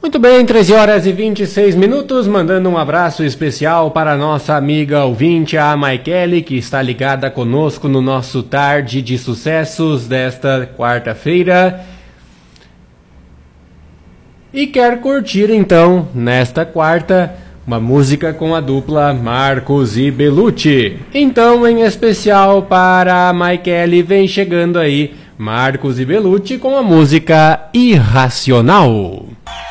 Muito bem, 13 horas e 26 minutos, mandando um abraço especial para a nossa amiga ouvinte, a Maikele, que está ligada conosco no nosso Tarde de Sucessos desta quarta-feira. E quer curtir então, nesta quarta, uma música com a dupla Marcos e Belucci. Então, em especial para a Maikele, vem chegando aí Marcos e Belucci com a música Irracional.